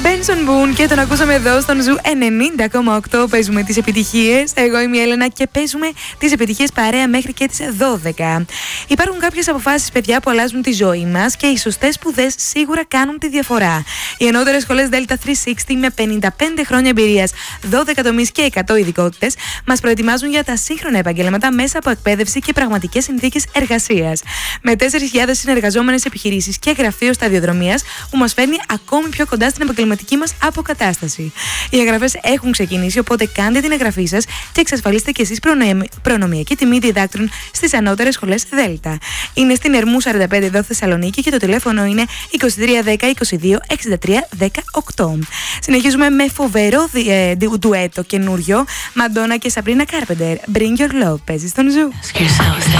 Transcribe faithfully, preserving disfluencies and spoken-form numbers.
Benson Boone και τον ακούσαμε εδώ στον Ζου ενενήντα κόμμα οκτώ. Παίζουμε τις επιτυχίες. Εγώ είμαι η Έλενα και παίζουμε τις επιτυχίες παρέα μέχρι και τις δώδεκα. Υπάρχουν κάποιες αποφάσεις, παιδιά, που αλλάζουν τη ζωή μας και οι σωστές σπουδές σίγουρα κάνουν τη διαφορά. Οι ενώτερες σχολές Delta τριακόσια εξήντα με πενήντα πέντε χρόνια εμπειρίας, δώδεκα τομείς και εκατό ειδικότητες μας προετοιμάζουν για τα σύγχρονα επαγγέλματα μέσα από εκπαίδευση και πραγματικές συνθήκες εργασίας. Με τέσσερις χιλιάδες συνεργαζόμενες επιχειρήσεις και γραφείο σταδιοδρομίας που μας φέρνει ακόμη πιο κοντά στην επαγγελματική μας αποκατάσταση. Οι εγγραφές έχουν ξεκινήσει, οπότε κάντε την εγγραφή σας και εξασφαλίστε και εσείς προνομιακή τιμή διδάκτρων στις ανώτερες σχολές Δέλτα. Είναι στην Ερμού σαράντα πέντε εδώ Θεσσαλονίκη και το τηλέφωνο είναι είκοσι τρία δέκα είκοσι δύο εξήντα τρία δεκαοκτώ. Συνεχίζουμε με φοβερό ε, ντουέτο καινούριο. Μαντόνα και Σαμπρίνα Κάρπεντερ. Bring your love. Παίζει στον Ζου.